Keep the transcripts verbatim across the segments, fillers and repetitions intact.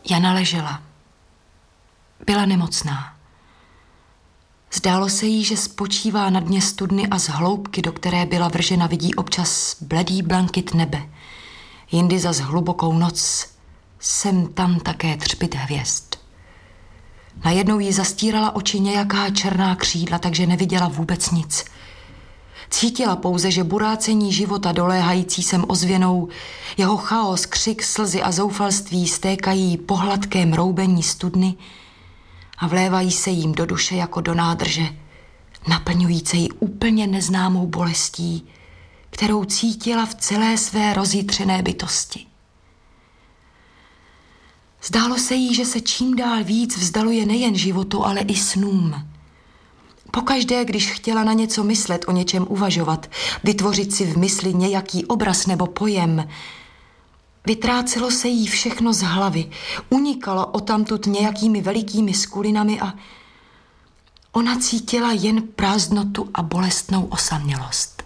Jana ležela. Byla nemocná. Zdálo se jí, že spočívá na dně studny a z hloubky, do které byla vržena, vidí občas bledý blankit nebe. Jindy zas hlubokou noc, sem tam také třpyt hvězd. Najednou jí zastírala oči nějaká černá křídla, takže neviděla vůbec nic. Cítila pouze, že burácení života doléhající sem ozvěnou, jeho chaos, křik, slzy a zoufalství stékají po hladkém roubení studny a vlévají se jim do duše jako do nádrže, naplňující ji úplně neznámou bolestí, kterou cítila v celé své rozjitřené bytosti. Zdálo se jí, že se čím dál víc vzdaluje nejen životu, ale i snům. Pokaždé, když chtěla na něco myslet, o něčem uvažovat, vytvořit si v mysli nějaký obraz nebo pojem, vytrácelo se jí všechno z hlavy, unikalo odtamtud nějakými velikými skulinami a ona cítila jen prázdnotu a bolestnou osamělost.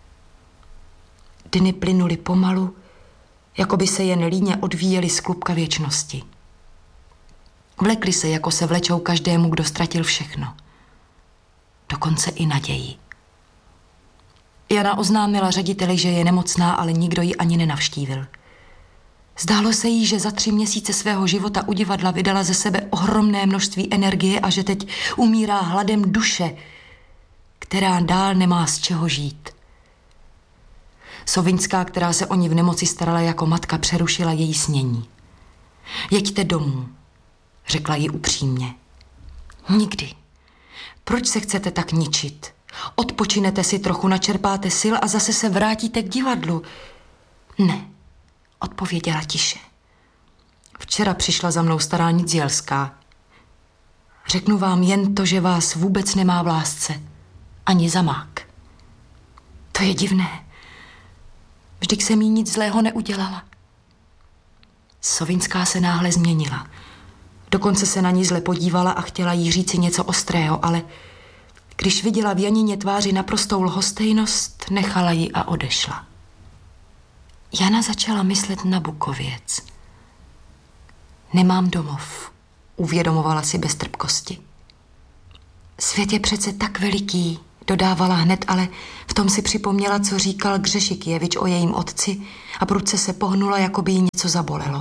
Dny plynuly pomalu, jako by se jen líně odvíjely z klubka věčnosti. Vlekly se, jako se vlečou každému, kdo ztratil všechno. Dokonce i naději. Jana oznámila řediteli, že je nemocná, ale nikdo ji ani nenavštívil. Zdálo se jí, že za tři měsíce svého života u divadla vydala ze sebe ohromné množství energie a že teď umírá hladem duše, která dál nemá z čeho žít. Sovinská, která se o ní v nemoci starala jako matka, přerušila její snění. Jeďte domů, řekla jí upřímně. Nikdy. Proč se chcete tak ničit? Odpočinete si trochu, načerpáte sil a zase se vrátíte k divadlu. Ne, odpověděla tiše. Včera přišla za mnou stará Nidzielská. Řeknu vám jen to, že vás vůbec nemá v lásce. Ani zamák. To je divné. Vždyť jsem jí nic zlého neudělala. Sovinská se náhle změnila. Dokonce se na ní zle podívala a chtěla jí říci něco ostrého, ale když viděla v Janině tváři naprostou lhostejnost, nechala ji a odešla. Jana začala myslet na Bukověc. Nemám domov, uvědomovala si bez trpkosti. Svět je přece tak veliký, dodávala hned, ale v tom si připomněla, co říkal Gřešikjevič o jejím otci a prudce se pohnula, jako by jí něco zabolelo.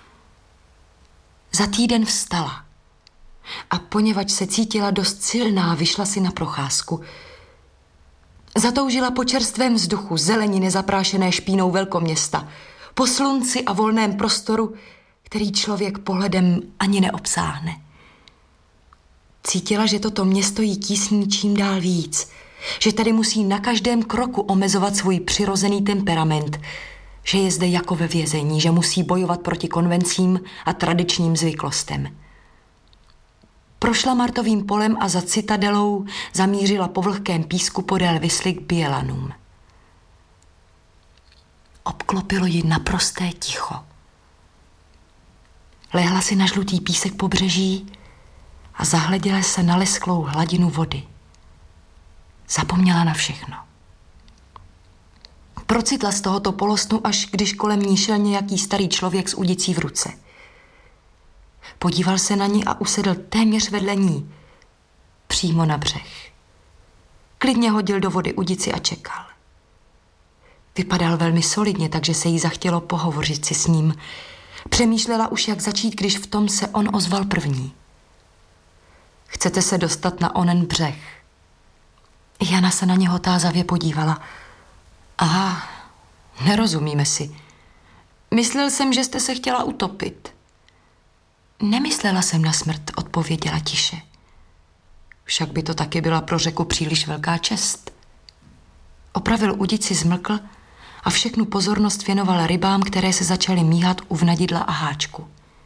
Za týden vstala a poněvadž se cítila dost silná, vyšla si na procházku. Zatoužila po čerstvém vzduchu, zelení nezaprášené špínou velkoměsta, po slunci a volném prostoru, který člověk pohledem ani neobsáhne. Cítila, že toto město jí tísní čím dál víc, že tady musí na každém kroku omezovat svůj přirozený temperament, že je zde jako ve vězení, že musí bojovat proti konvencím a tradičním zvyklostem. Prošla Martovým polem a za citadelou zamířila po vlhkém písku podél Visly k Bělanům. Obklopilo ji naprosté ticho. Lehla si na žlutý písek pobřeží a zahleděla se na lesklou hladinu vody. Zapomněla na všechno. Procitla z tohoto polosnu, až když kolem ní šel nějaký starý člověk s udicí v ruce. Podíval se na ní a usedl téměř vedle ní, přímo na břeh. Klidně hodil do vody udici a čekal. Vypadal velmi solidně, takže se jí zachtělo pohovořit si s ním. Přemýšlela už, jak začít, když v tom se on ozval první. Chcete se dostat na onen břeh? Jana se na něho tázavě podívala. Aha, nerozumíme si. Myslel jsem, že jste se chtěla utopit. Nemyslela jsem na smrt, odpověděla tiše. Však by to taky byla pro řeku příliš velká čest. Opravil udici, zmlkl a všechnu pozornost věnoval rybám, které se začaly míhat u vnadidla a háčku.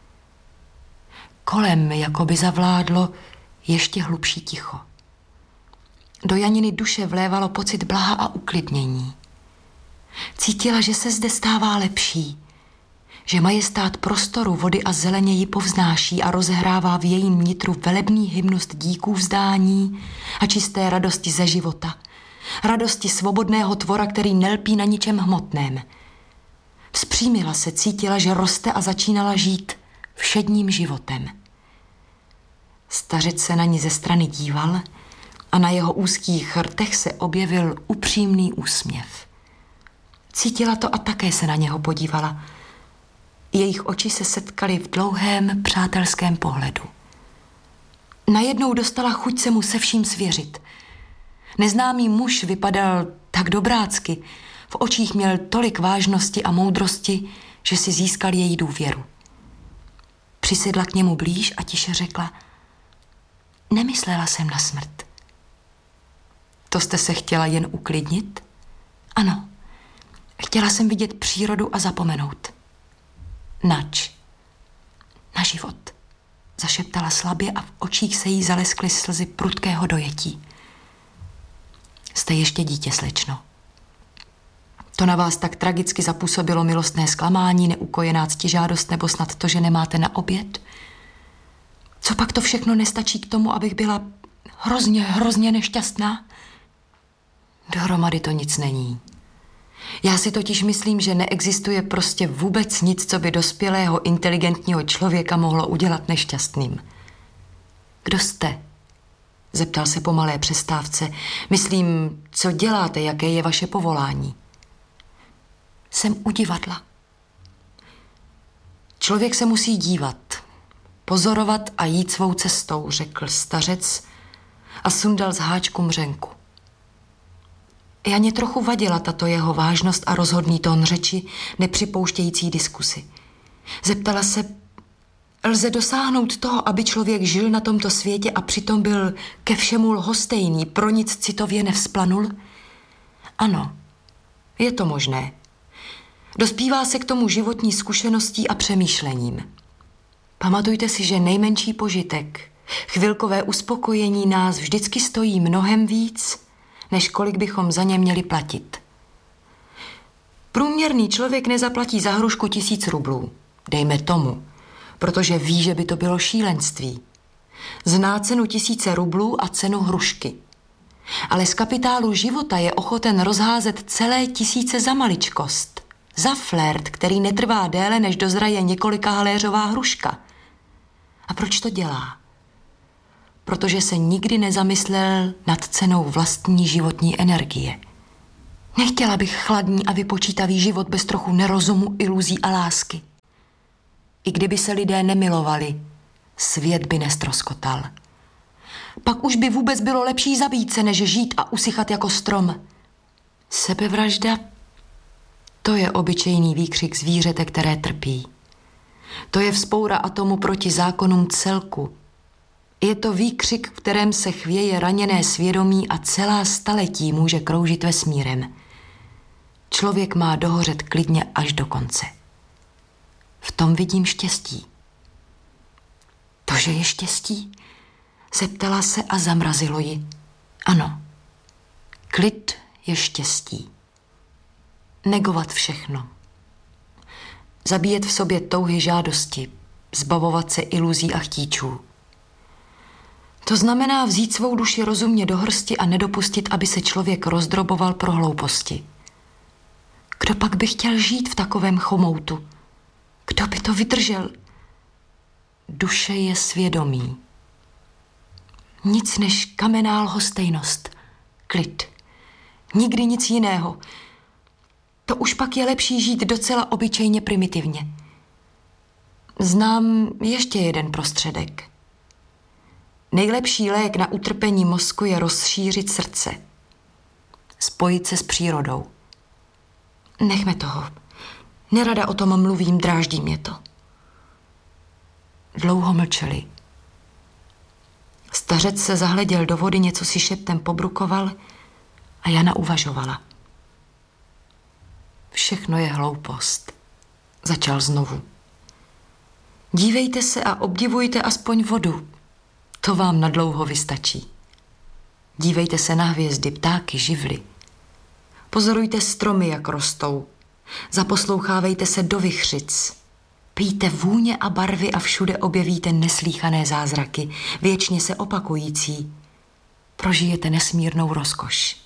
Kolem jakoby zavládlo ještě hlubší ticho. Do Janiny duše vlévalo pocit blaha a uklidnění. Cítila, že se zde stává lepší, že majestát prostoru, vody a zeleně ji povznáší a rozehrává v jejím nitru velebný hymnus díků vzdání a čisté radosti ze života. Radosti svobodného tvora, který nelpí na ničem hmotném. Vzpřímila se, cítila, že roste a začínala žít všedním životem. Stařec se na ní ze strany díval a na jeho úzkých rtech se objevil upřímný úsměv. Cítila to a také se na něho podívala. Jejich oči se setkaly v dlouhém přátelském pohledu. Najednou dostala chuť se mu se vším svěřit. Neznámý muž vypadal tak dobrácky, v očích měl tolik vážnosti a moudrosti, že si získal její důvěru. Přisedla k němu blíž a tiše řekla: Nemyslela jsem na smrt. To jste se chtěla jen uklidnit? Ano, chtěla jsem vidět přírodu a zapomenout. Nač? Na život, zašeptala slabě a v očích se jí zaleskly slzy prudkého dojetí. Jste ještě dítě, slečno. To na vás tak tragicky zapůsobilo milostné zklamání, neukojená ctižádost nebo snad to, že nemáte na oběd? Co pak to všechno nestačí k tomu, abych byla hrozně, hrozně nešťastná? Dohromady to nic není. Já si totiž myslím, že neexistuje prostě vůbec nic, co by dospělého, inteligentního člověka mohlo udělat nešťastným. Kdo jste? Zeptal se po malé přestávce. Myslím, co děláte, jaké je vaše povolání? Jsem u divadla. Člověk se musí dívat, pozorovat a jít svou cestou, řekl stařec a sundal z háčku mřenku. Janě trochu vadila tato jeho vážnost a rozhodný tón řeči, nepřipouštějící diskusi. Zeptala se, lze dosáhnout toho, aby člověk žil na tomto světě a přitom byl ke všemu lhostejný, pro nic citově nevzplanul? Ano, je to možné. Dospívá se k tomu životní zkušeností a přemýšlením. Pamatujte si, že nejmenší požitek, chvilkové uspokojení nás vždycky stojí mnohem víc, než kolik bychom za ně měli platit. Průměrný člověk nezaplatí za hrušku tisíc rublů, dejme tomu, protože ví, že by to bylo šílenství. Zná cenu tisíce rublů a cenu hrušky. Ale z kapitálu života je ochoten rozházet celé tisíce za maličkost. Za flirt, který netrvá déle, než dozraje několika haléřová hruška. A proč to dělá? Protože se nikdy nezamyslel nad cenou vlastní životní energie. Nechtěla bych chladný a vypočítavý život bez trochu nerozumu, iluzí a lásky. I kdyby se lidé nemilovali, svět by nestroskotal. Pak už by vůbec bylo lepší zabít se, než žít a usychat jako strom. Sebevražda, to je obyčejný výkřik zvířete, které trpí. To je vzpoura atomu proti zákonům celku. Je to výkřik, v kterém se chvěje raněné svědomí a celá staletí může kroužit vesmírem. Člověk má dohořet klidně až do konce. V tom vidím štěstí. To, že je štěstí? Zeptala se a zamrazilo ji. Ano, klid je štěstí. Negovat všechno. Zabíjet v sobě touhy žádosti, zbavovat se iluzí a chtíčů. To znamená vzít svou duši rozumně do hrsti a nedopustit, aby se člověk rozdroboval pro hlouposti. Kdo pak by chtěl žít v takovém chomoutu? Kdo by to vydržel? Duše je svědomí. Nic než kamenná lhostejnost. Klid. Nikdy nic jiného. To už pak je lepší žít docela obyčejně primitivně. Znám ještě jeden prostředek. Nejlepší lék na utrpení mozku je rozšířit srdce. Spojit se s přírodou. Nechme toho. Nerada o tom mluvím, dráždí mě to. Dlouho mlčeli. Stařec se zahleděl do vody, něco si šeptem pobrukoval a Jana uvažovala. Všechno je hloupost. Začal znovu. Dívejte se a obdivujte aspoň vodu. To vám nadlouho vystačí. Dívejte se na hvězdy, ptáky, živly. Pozorujte stromy, jak rostou. Zaposlouchávejte se do vichřic. Pijte vůně a barvy a všude objevíte neslýchané zázraky, věčně se opakující. Prožijete nesmírnou rozkoš.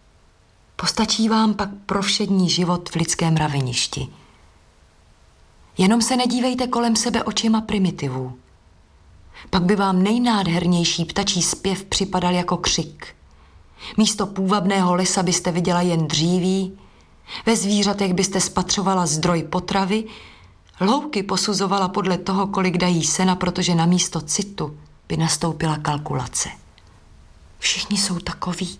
Postačí vám pak pro všední život v lidském raveništi. Jenom se nedívejte kolem sebe očima primitivů. Pak by vám nejnádhernější ptačí zpěv připadal jako křik. Místo půvabného lesa byste viděla jen dříví, ve zvířatech byste spatřovala zdroj potravy, louky posuzovala podle toho, kolik dají sena, protože na místo citu by nastoupila kalkulace. Všichni jsou takoví.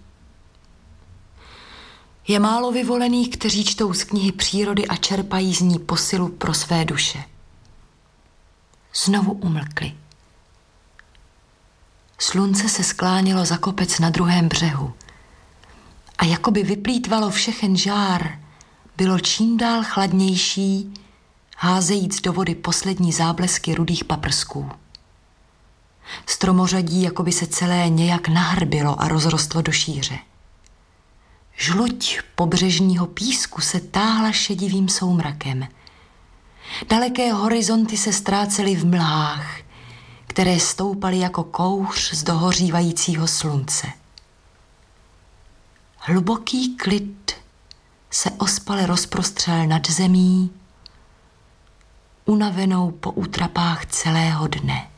Je málo vyvolených, kteří čtou z knihy přírody a čerpají z ní posilu pro své duše. Znovu umlkli. Slunce se sklánělo za kopec na druhém břehu a jakoby vyplýtvalo všechen žár, bylo čím dál chladnější, házejíc do vody poslední záblesky rudých paprsků. Stromořadí jakoby se celé nějak nahrbilo a rozrostlo do šíře. Žluť pobřežního písku se táhla šedivým soumrakem. Daleké horizonty se ztrácely v mlhách, které stoupaly jako kouř z dohořívajícího slunce. Hluboký klid se ospale rozprostřel nad zemí, unavenou po útrapách celého dne.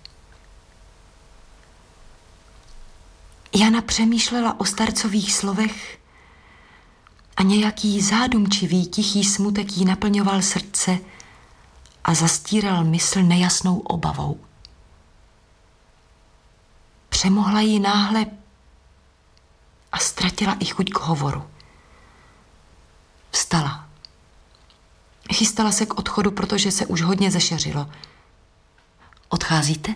Jana přemýšlela o starcových slovech a nějaký zádumčivý, tichý smutek jí naplňoval srdce a zastíral mysl nejasnou obavou. Přemohla jí náhle a ztratila i chuť k hovoru. Vstala. Chystala se k odchodu, protože se už hodně zešeřilo. Odcházíte?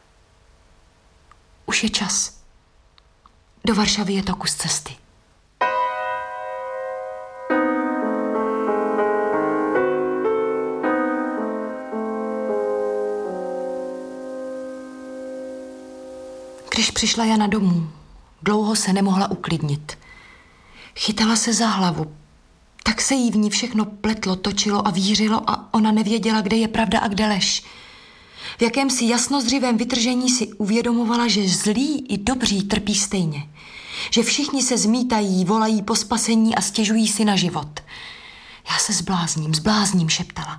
Už je čas. Do Varšavy je to kus cesty. Když přišla Jana domů, dlouho se nemohla uklidnit. Chytala se za hlavu, tak se jí v ní všechno pletlo, točilo a vířilo a ona nevěděla, kde je pravda a kde lež. V jakémsi jasnozřivém vytržení si uvědomovala, že zlí i dobří trpí stejně. Že všichni se zmítají, volají po spasení a stěžují si na život. Já se zblázním, zblázním, šeptala.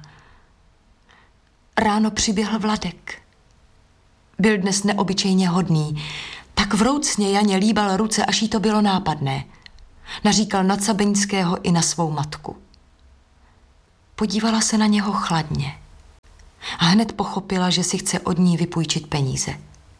Ráno přiběhl Vladek. Byl dnes neobyčejně hodný. Tak vroucně Janě líbal ruce, až jí to bylo nápadné. Naříkal na Cabeňského i na svou matku. Podívala se na něho chladně a hned pochopila, že si chce od ní vypůjčit peníze.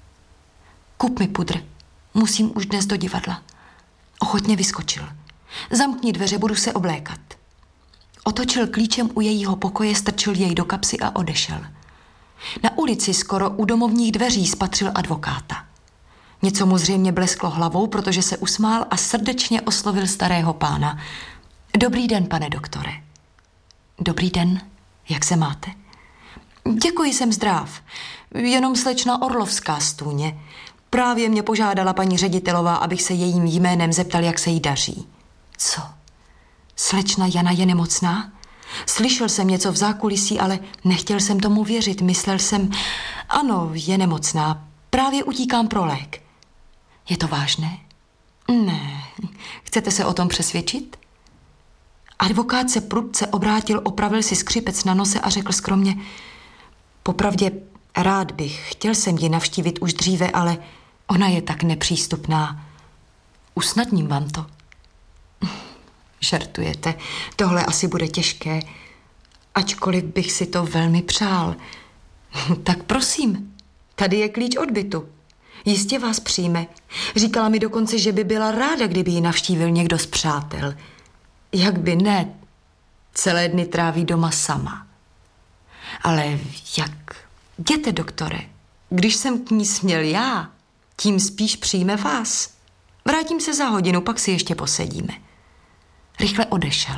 Kup mi pudr, musím už dnes do divadla. Ochotně vyskočil. Zamkni dveře, budu se oblékat. Otočil klíčem u jejího pokoje, strčil jej do kapsy a odešel. Na ulici skoro u domovních dveří spatřil advokáta. Něco mu zřejmě blesklo hlavou, protože se usmál a srdečně oslovil starého pána. Dobrý den, pane doktore. Dobrý den, jak se máte? Děkuji, jsem zdrav. Jenom slečna Orlovská stůně. Právě mě požádala paní ředitelová, abych se jejím jménem zeptal, jak se jí daří. Co? Slečna Jana je nemocná? Slyšel jsem něco v zákulisí, ale nechtěl jsem tomu věřit. Myslel jsem, ano, je nemocná. Právě utíkám pro lék. Je to vážné? Ne. Chcete se o tom přesvědčit? Advokát se prudce obrátil, opravil si skřipec na nose a řekl skromně, popravdě rád bych, chtěl jsem ji navštívit už dříve, ale ona je tak nepřístupná. Usnadním vám to. Žertujete, tohle asi bude těžké, ačkoliv bych si to velmi přál. Tak prosím, tady je klíč od bytu. Jistě vás přijme. Říkala mi dokonce, že by byla ráda, kdyby ji navštívil někdo z přátel. Jak by ne, celé dny tráví doma sama. Ale jak? Jděte, doktore, když jsem k ní směl já, tím spíš přijme vás. Vrátím se za hodinu, pak si ještě posedíme. Rychle odešel.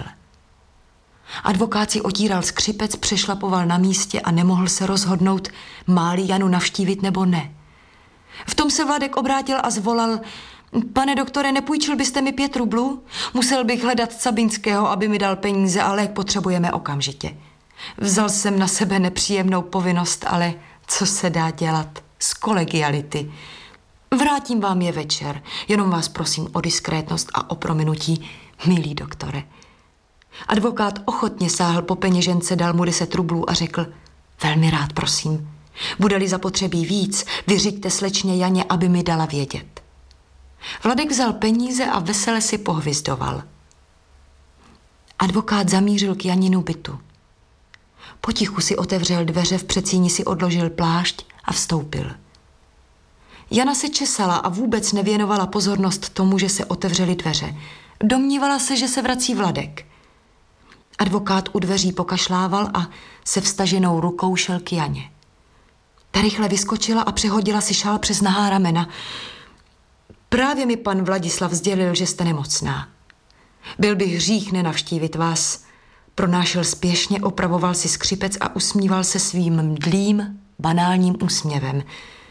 Advokát si otíral skřipec, přešlapoval na místě a nemohl se rozhodnout, má-li Janu navštívit nebo ne. V tom se Vladek obrátil a zvolal, pane doktore, nepůjčil byste mi pět rublů? Musel bych hledat Cabinského, aby mi dal peníze a lék potřebujeme okamžitě. Vzal jsem na sebe nepříjemnou povinnost, ale co se dá dělat z kolegiality. Vrátím vám je večer, jenom vás prosím o diskrétnost a o prominutí, milý doktore. Advokát ochotně sáhl po peněžence, dal mu deset rublů a řekl: velmi rád, prosím. Bude-li zapotřebí víc, vyřiďte slečně Janě, aby mi dala vědět. Vladek vzal peníze a vesele si pohvizdoval. Advokát zamířil k Janinu bytu. Potichu si otevřel dveře, v předsíni si odložil plášť a vstoupil. Jana se česala a vůbec nevěnovala pozornost tomu, že se otevřely dveře. Domnívala se, že se vrací Vladek. Advokát u dveří pokašlával a se vstaženou rukou šel k Janě. Ta rychle vyskočila a přehodila si šál přes nahá ramena. Právě mi pan Vladislav sdělil, že jste nemocná. Byl by hřích nenavštívit vás. Pronášel spěšně, opravoval si skřipec a usmíval se svým mdlým, banálním úsměvem.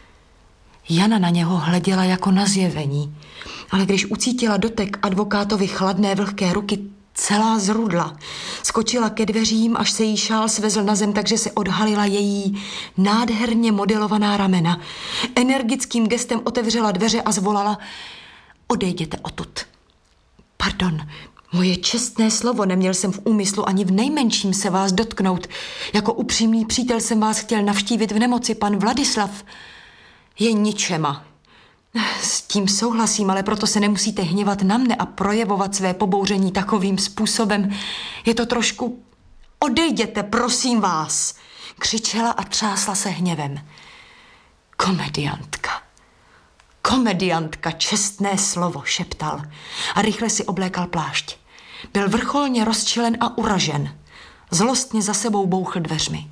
Jana na něho hleděla jako na zjevení, ale když ucítila dotek advokátovi chladné vlhké ruky, celá zrudla. Skočila ke dveřím, až se jí šál svezl na zem, takže se odhalila její nádherně modelovaná ramena. Energickým gestem otevřela dveře a zvolala: odejděte odtud. Pardon, moje čestné slovo, neměl jsem v úmyslu ani v nejmenším se vás dotknout. Jako upřímný přítel jsem vás chtěl navštívit v nemoci, pan Vladislav je ničema. S tím souhlasím, ale proto se nemusíte hněvat na mne a projevovat své pobouření takovým způsobem. Je to trošku... Odejděte, prosím vás, křičela a třásla se hněvem. Komediantka. Komediantka, čestné slovo, šeptal a rychle si oblékal plášť. Byl vrcholně rozčilen a uražen. Zlostně za sebou bouchl dveřmi.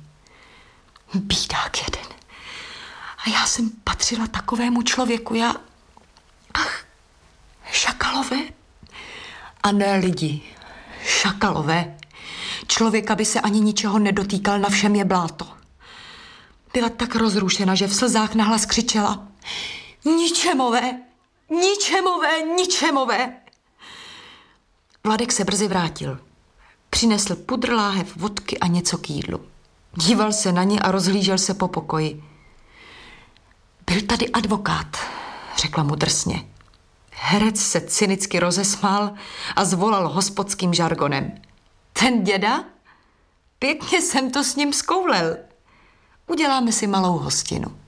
Bídák jeden. A já jsem patřila takovému člověku, já... Ach, šakalové. A ne lidi, šakalové. Člověka by se ani ničeho nedotýkal, na všem je bláto. Byla tak rozrušena, že v slzách nahlas křičela: ničemové, ničemové, ničemové. Vladek se brzy vrátil. Přinesl pudr, láhev vodky a něco k jídlu. Díval se na ně a rozhlížel se po pokoji. Byl tady advokát, řekla mu drsně. Herec se cynicky rozesmál a zvolal hospodským žargonem: ten děda? Pěkně jsem to s ním zkoulel. Uděláme si malou hostinu.